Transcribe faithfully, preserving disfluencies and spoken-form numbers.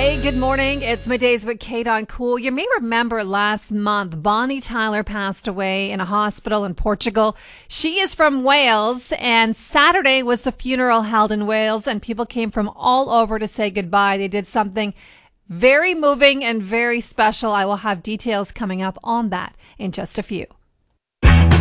Hey, good morning. It's Middays with Kate on Cool. You may remember last month, Bonnie Tyler passed away in a hospital in Portugal. She is from Wales, and Saturday was the funeral held in Wales, and people came from all over to say goodbye. They did something very moving and very special. I will have details coming up on that in just a few.